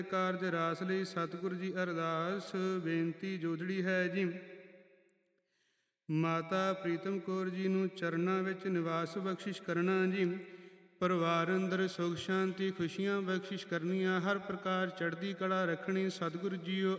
ਕਾਰਜ ਰਾਸ ਲਈ ਸਤਿਗੁਰ ਜੀ ਅਰਦਾਸ ਬੇਨਤੀ ਜੋਦੜੀ ਹੈ ਜੀ। ਮਾਤਾ ਪ੍ਰੀਤਮ ਕੌਰ ਜੀ ਨੂੰ ਚਰਨਾਂ ਵਿੱਚ ਨਿਵਾਸ ਬਖਸ਼ਿਸ਼ ਕਰਨਾ ਜੀ। ਪਰਿਵਾਰ ਅੰਦਰ ਸੁਖ ਸ਼ਾਂਤੀ ਖੁਸ਼ੀਆਂ ਬਖਸ਼ਿਸ਼ ਕਰਨੀਆਂ, ਹਰ ਪ੍ਰਕਾਰ ਚੜ੍ਹਦੀ ਕਲਾ ਰੱਖਣੀ। ਸਤਿਗੁਰੂ ਜੀਓ